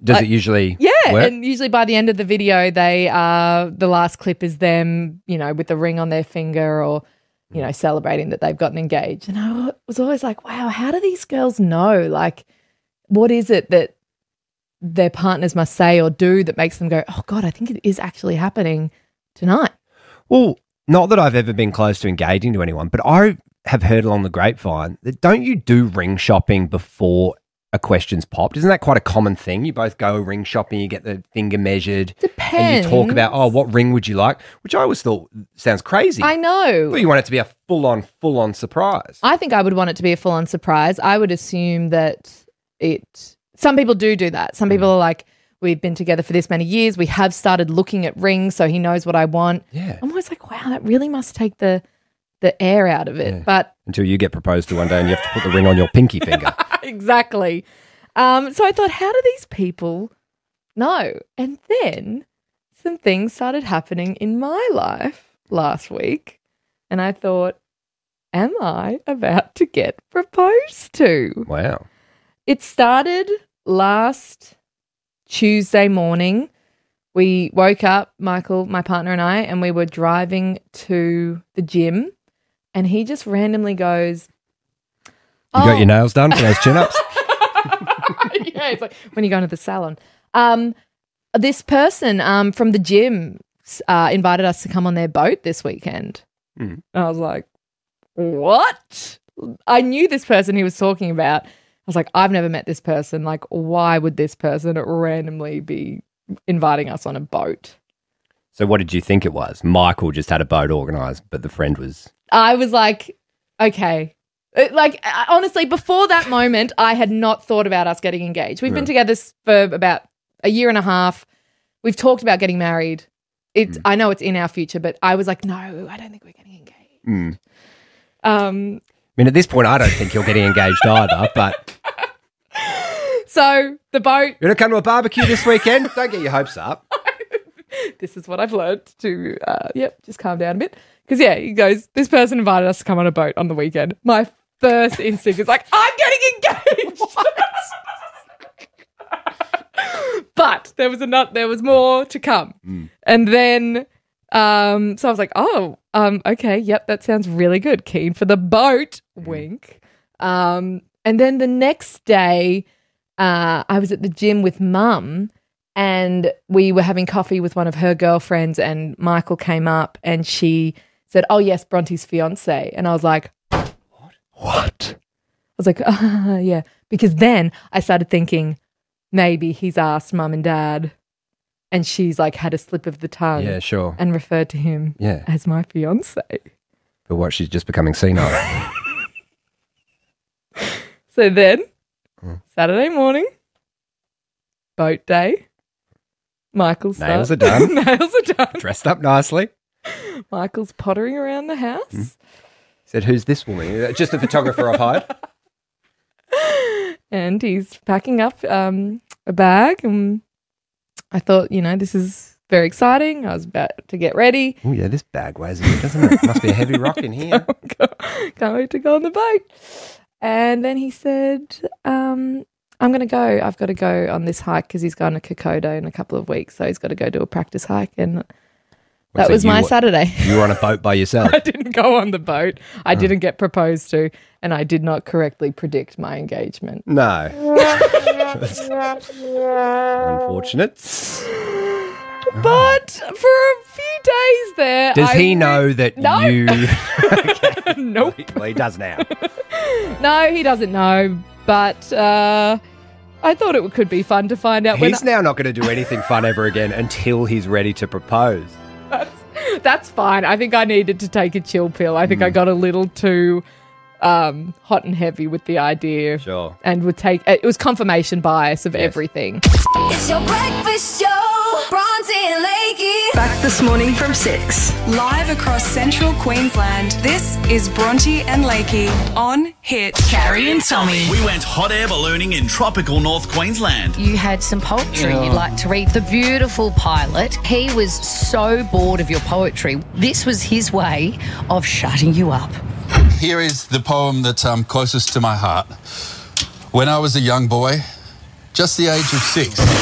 Does it usually work? And usually by the end of the video, the last clip is them, with the ring on their finger or, celebrating that they've gotten engaged. And I was always like, wow, how do these girls know? Like, what is it that their partners must say or do that makes them go, oh, God, I think it is actually happening tonight? Well, not that I've ever been close to engaging to anyone, but I have heard along the grapevine that don't you do ring shopping before a question's popped? Isn't that quite a common thing? You both go ring shopping, you get the finger measured. Depends. And you talk about, what ring would you like? Which I always thought sounds crazy. I know. Well, you want it to be a full-on surprise. I think I would want it to be a full-on surprise. I would assume that some people do that. Some people are like, we've been together for this many years. We have started looking at rings, so he knows what I want. Yeah. I'm always like, wow, that really must take the air out of it. Yeah. But until you get proposed to one day and you have to put the ring on your pinky finger. Exactly. So I thought, how do these people know? And then some things started happening in my life last week. And I thought, am I about to get proposed to? Wow. It started last Tuesday morning. We woke up, Michael, my partner and I, and we were driving to the gym. And he just randomly goes, You got your nails done for those chin-ups? Yeah, it's like, when you go into the salon. This person from the gym invited us to come on their boat this weekend. And I was like, what? I knew this person he was talking about. I was like, I've never met this person. Like, why would this person randomly be inviting us on a boat? So what did you think it was? Michael just had a boat organised, but the friend was... I was like, okay. Honestly, before that moment, I had not thought about us getting engaged. We've been together for about a year and a half. We've talked about getting married. I know it's in our future, but I was like, no, I don't think we're getting engaged. I mean, at this point, I don't think you're getting engaged either, but... So the boat... You're going to come to a barbecue this weekend? Don't get your hopes up. This is what I've learned to, just calm down a bit. Because, he goes, this person invited us to come on a boat on the weekend. My first instinct is like, I'm getting engaged. But there was more to come. And then, so I was like, okay, yep, that sounds really good. Keen for the boat, wink. And then the next day, I was at the gym with Mum and we were having coffee with one of her girlfriends and Michael came up and she said, oh, yes, Bronte's fiance. And I was like, what? I was like, yeah. Because then I started thinking maybe he's asked Mum and Dad and she's like had a slip of the tongue. Yeah, sure. And referred to him as my fiance. But what, she's just becoming senile? So then, Saturday morning, boat day. Michael's Nails are done. Nails are done. Dressed up nicely. Michael's pottering around the house. Said, who's this woman? Just a photographer I've hired. And he's packing up a bag. And I thought, this is very exciting. I was about to get ready. Oh, yeah, this bag weighs a bit, doesn't it? Must be a heavy rock in here. Can't wait to go on the boat. And then he said, I'm going to go. I've got to go on this hike because he's going to Kokoda in a couple of weeks. So he's got to go do a practice hike. And that was my Saturday. You were on a boat by yourself? I didn't go on the boat. I didn't get proposed to. And I did not correctly predict my engagement. No. Unfortunate. But for a few days there... Does he know that you... Okay. Nope. Well, he does now. No, he doesn't know. But I thought it could be fun to find out. He's now not going to do anything fun ever again until he's ready to propose. That's fine. I think I needed to take a chill pill. I think I got a little too hot and heavy with the idea. Sure. And it was confirmation bias of everything. It's your breakfast show. Bronte and Lakey. Back this morning from 6. Live across central Queensland, this is Bronte and Lakey on Hit. Carrie and Tommy. We went hot air ballooning in tropical North Queensland. You had some poetry you'd like to read. The beautiful pilot, he was so bored of your poetry. This was his way of shutting you up. Here is the poem that's closest to my heart. When I was a young boy, just the age of 6.